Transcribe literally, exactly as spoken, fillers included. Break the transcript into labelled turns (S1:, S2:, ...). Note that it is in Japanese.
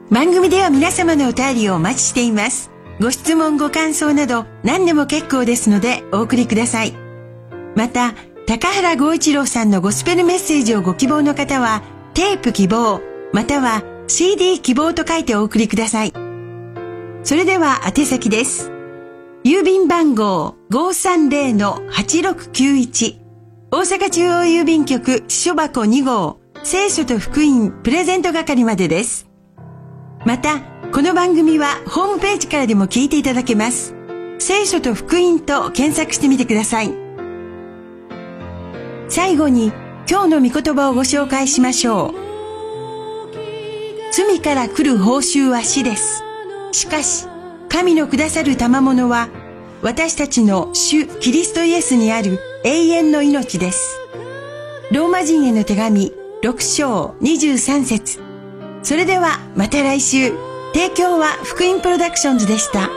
S1: 番組では皆様のお便りをお待ちしています。ご質問ご感想など何でも結構ですのでお送りください。また高原剛一郎さんのゴスペルメッセージをご希望の方はテープ希望または シーディー 希望と書いてお送りください。それでは宛先です。郵便番号 ごーさんぜろのはちろくきゅういち 大阪中央郵便局支所箱に号聖書と福音プレゼント係までです。またこの番組はホームページからでも聞いていただけます。聖書と福音と検索してみてください。最後に今日の御言葉をご紹介しましょう。罪から来る報酬は死です。しかし神のくださる賜物は私たちの主キリストイエスにある永遠の命です。ローマ人への手紙ろく章にじゅうさん節。それではまた来週。提供は福音プロダクションズでした。